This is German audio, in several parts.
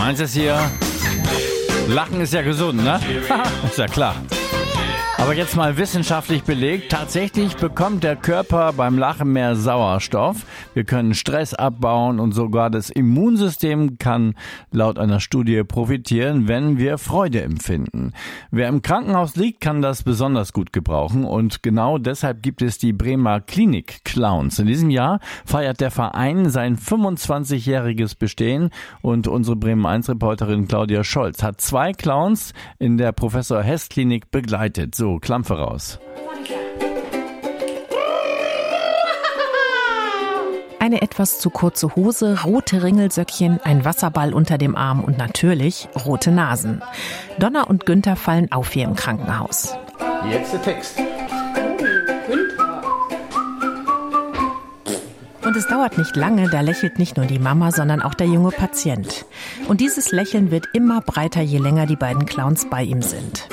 1 ist hier. Lachen ist ja gesund, ne? Ist ja klar. Aber jetzt mal wissenschaftlich belegt, tatsächlich bekommt der Körper beim Lachen mehr Sauerstoff. Wir können Stress abbauen und sogar das Immunsystem kann laut einer Studie profitieren, wenn wir Freude empfinden. Wer im Krankenhaus liegt, kann das besonders gut gebrauchen und genau deshalb gibt es die Bremer Klinik Clowns. In diesem Jahr feiert der Verein sein 25-jähriges Bestehen und unsere Bremen 1-Reporterin Claudia Scholz hat 2 Clowns in der Professor Hess Klinik begleitet. So, Klampe raus. Eine etwas zu kurze Hose, rote Ringelsöckchen, ein Wasserball unter dem Arm und natürlich rote Nasen. Donna und Günther fallen auf hier im Krankenhaus. Jetzt der Text. Und es dauert nicht lange, da lächelt nicht nur die Mama, sondern auch der junge Patient. Und dieses Lächeln wird immer breiter, je länger die beiden Clowns bei ihm sind.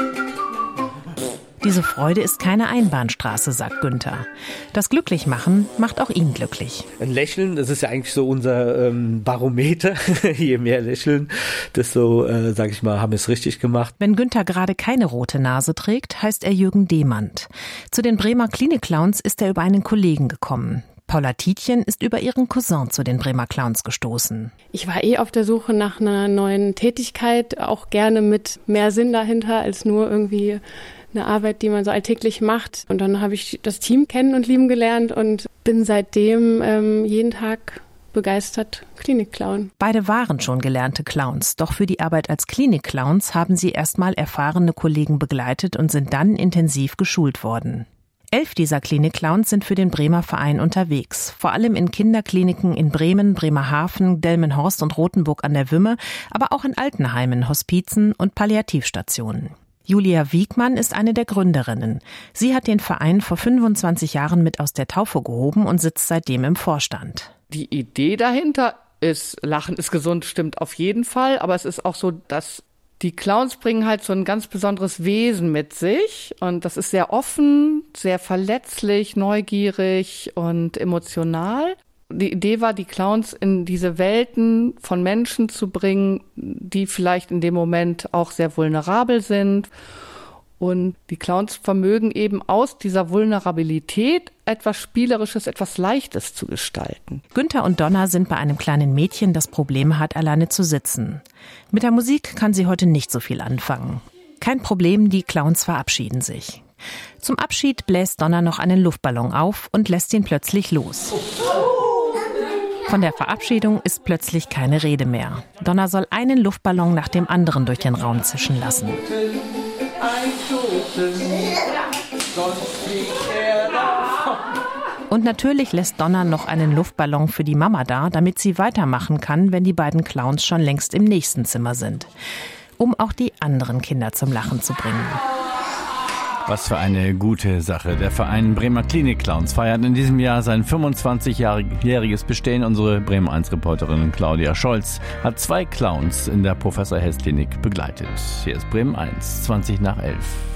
Diese Freude ist keine Einbahnstraße, sagt Günther. Das Glücklichmachen macht auch ihn glücklich. Ein Lächeln, das ist ja eigentlich so unser Barometer. Je mehr lächeln, desto, sag ich mal, haben wir es richtig gemacht. Wenn Günther gerade keine rote Nase trägt, heißt er Jürgen Demand. Zu den Bremer Klinik-Clowns ist er über einen Kollegen gekommen. Paula Tietjen ist über ihren Cousin zu den Bremer Clowns gestoßen. Ich war auf der Suche nach einer neuen Tätigkeit, auch gerne mit mehr Sinn dahinter als nur irgendwie eine Arbeit, die man so alltäglich macht. Und dann habe ich das Team kennen und lieben gelernt und bin seitdem jeden Tag begeistert Klinik-Clown. Beide waren schon gelernte Clowns, doch für die Arbeit als Klinik-Clowns haben sie erstmal erfahrene Kollegen begleitet und sind dann intensiv geschult worden. 11 dieser Klinik-Clowns sind für den Bremer Verein unterwegs, vor allem in Kinderkliniken in Bremen, Bremerhaven, Delmenhorst und Rothenburg an der Wümme, aber auch in Altenheimen, Hospizen und Palliativstationen. Julia Wiegmann ist eine der Gründerinnen. Sie hat den Verein vor 25 Jahren mit aus der Taufe gehoben und sitzt seitdem im Vorstand. Die Idee dahinter ist, Lachen ist gesund, stimmt auf jeden Fall, aber es ist auch so, dass die Clowns bringen halt so ein ganz besonderes Wesen mit sich und das ist sehr offen, sehr verletzlich, neugierig und emotional. Die Idee war, die Clowns in diese Welten von Menschen zu bringen, die vielleicht in dem Moment auch sehr vulnerabel sind. Und die Clowns vermögen eben aus dieser Vulnerabilität etwas Spielerisches, etwas Leichtes zu gestalten. Günther und Donna sind bei einem kleinen Mädchen, das Probleme hat, alleine zu sitzen. Mit der Musik kann sie heute nicht so viel anfangen. Kein Problem, die Clowns verabschieden sich. Zum Abschied bläst Donna noch einen Luftballon auf und lässt ihn plötzlich los. Von der Verabschiedung ist plötzlich keine Rede mehr. Donna soll einen Luftballon nach dem anderen durch den Raum zischen lassen. Und natürlich lässt Donna noch einen Luftballon für die Mama da, damit sie weitermachen kann, wenn die beiden Clowns schon längst im nächsten Zimmer sind. Um auch die anderen Kinder zum Lachen zu bringen. Was für eine gute Sache. Der Verein Bremer Klinik Clowns feiert in diesem Jahr sein 25-jähriges Bestehen. Unsere Bremen 1-Reporterin Claudia Scholz hat 2 Clowns in der Professor Hess Klinik begleitet. Hier ist Bremen 1, 20 nach 11.